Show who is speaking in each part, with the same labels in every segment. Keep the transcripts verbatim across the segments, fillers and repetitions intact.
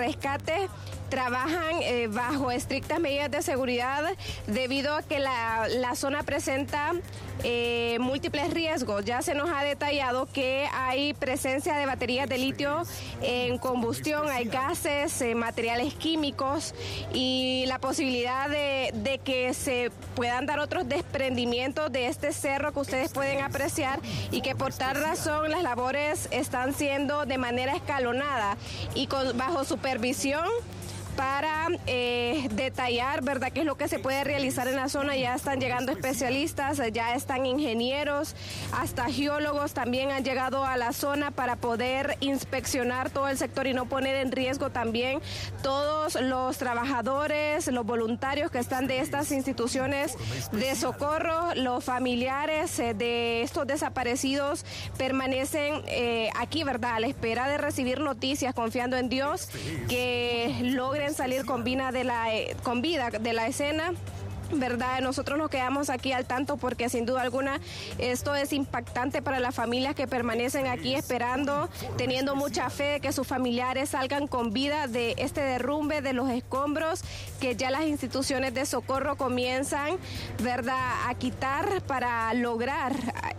Speaker 1: rescate trabajan eh, bajo estrictas medidas de seguridad debido a que la, la zona presenta eh, múltiples riesgos. Ya se nos ha detallado que hay presencia de baterías de litio en combustión, hay gases, eh, materiales químicos y la posibilidad de, de que se puedan dar otros desprendimientos de este cerro que ustedes pueden apreciar y que por tal razón las labores están siendo de manera escalonada y con, bajo supervisión para eh, detallar, ¿verdad?, qué es lo que se puede realizar en la zona. Ya están llegando especialistas, ya están ingenieros, hasta geólogos también han llegado a la zona para poder inspeccionar todo el sector y no poner en riesgo también todos los trabajadores, los voluntarios que están de estas instituciones de socorro. Los familiares eh, de estos desaparecidos permanecen eh, aquí, ¿verdad?, a la espera de recibir noticias, confiando en Dios que logren salir con vida de la, con vida de la escena. ¿Verdad? Nosotros nos quedamos aquí al tanto porque sin duda alguna esto es impactante para las familias que permanecen aquí esperando, teniendo mucha fe de que sus familiares salgan con vida de este derrumbe, de los escombros que ya las instituciones de socorro comienzan, ¿verdad?, a quitar para lograr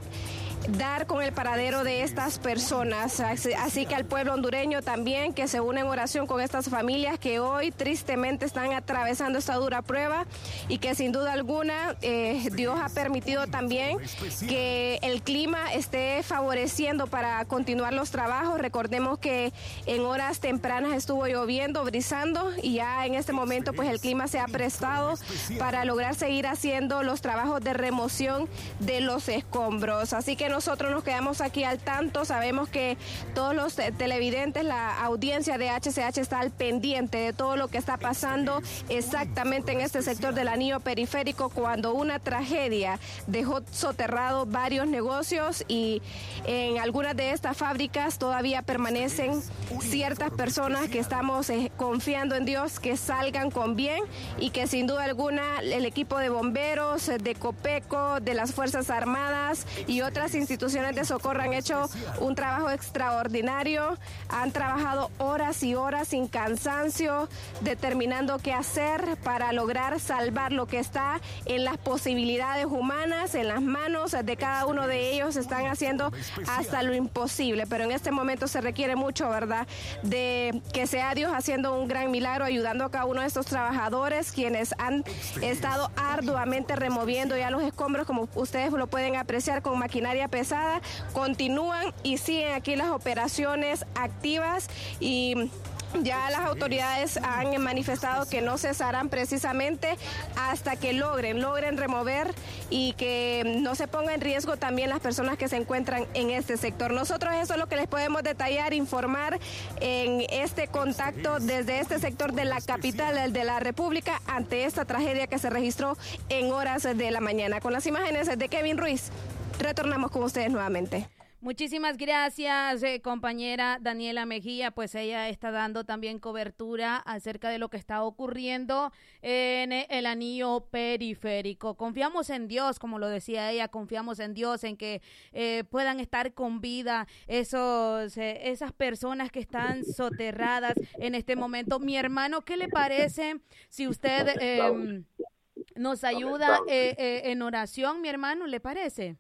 Speaker 1: dar con el paradero de estas personas. Así que al pueblo hondureño también que se une en oración con estas familias que hoy tristemente están atravesando esta dura prueba y que sin duda alguna eh, Dios ha permitido también que el clima esté favoreciendo para continuar los trabajos. Recordemos que en horas tempranas estuvo lloviendo, brisando y ya en este momento pues el clima se ha prestado para lograr seguir haciendo los trabajos de remoción de los escombros. Así que nosotros nos quedamos aquí al tanto, sabemos que todos los televidentes, la audiencia de H C H está al pendiente de todo lo que está pasando exactamente en este sector del anillo periférico cuando una tragedia dejó soterrado varios negocios y en algunas de estas fábricas todavía permanecen ciertas personas que estamos eh, confiando en Dios que salgan con bien y que sin duda alguna el equipo de bomberos, de Copeco, de las Fuerzas Armadas y otras instituciones de socorro han hecho un trabajo extraordinario, han trabajado horas y horas sin cansancio, determinando qué hacer para lograr salvar lo que está en las posibilidades humanas, en las manos de cada uno de ellos, están haciendo hasta lo imposible, pero en este momento se requiere mucho, ¿verdad?, de que sea Dios haciendo un gran milagro, ayudando a cada uno de estos trabajadores, quienes han estado arduamente removiendo ya los escombros, como ustedes lo pueden apreciar, con maquinaria pesada, continúan y siguen aquí las operaciones activas y ya las autoridades han manifestado que no cesarán precisamente hasta que logren, logren remover y que no se ponga en riesgo también las personas que se encuentran en este sector. Nosotros eso es lo que les podemos detallar, informar en este contacto desde este sector de la capital de la República ante esta tragedia que se registró en horas de la mañana. Con las imágenes de Kevin Ruiz, retornamos con ustedes nuevamente.
Speaker 2: Muchísimas gracias, eh, compañera Daniela Mejía, pues ella está dando también cobertura acerca de lo que está ocurriendo en el anillo periférico. Confiamos en Dios, como lo decía ella, confiamos en Dios, en que eh, puedan estar con vida esos, eh, esas personas que están soterradas en este momento. Mi hermano, ¿qué le parece si usted eh, nos ayuda eh, eh, en oración, mi hermano? ¿Le parece?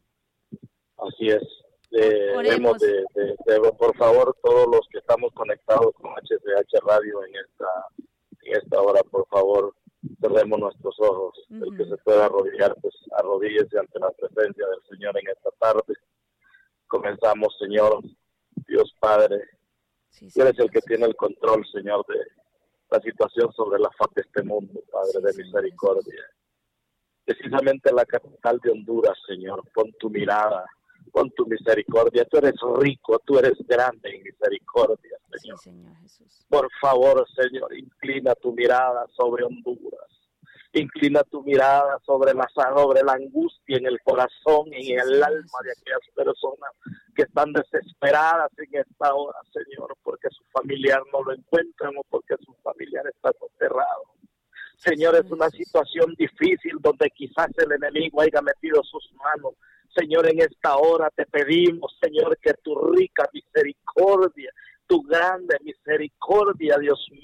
Speaker 3: Así es. Eh, demos de, de, de, por favor, todos los que estamos conectados con H C H Radio en esta en esta hora, por favor, cerremos nuestros ojos. Uh-huh. El que se pueda arrodillar, pues arrodíllese ante la presencia del Señor en esta tarde. Comenzamos, Señor, Dios Padre. Sí, sí, tú eres el que sí, tiene el control, Señor, de la situación sobre la faz de este mundo, Padre, sí, de misericordia. Sí. Precisamente en la capital de Honduras, Señor, pon tu mirada, con tu misericordia. Tú eres rico, tú eres grande en misericordia, Señor. Sí, Señor Jesús. Por favor, Señor, inclina tu mirada sobre Honduras. Inclina tu mirada sobre la, sobre la angustia en el corazón y sí, en el Señor alma Jesús. De aquellas personas que están desesperadas en esta hora, Señor, porque su familiar no lo encuentran o porque su familiar está soterrado. Señor, es una situación difícil donde quizás el enemigo haya metido sus manos. Señor, en esta hora te pedimos, Señor, que tu rica misericordia, tu grande misericordia, Dios mío,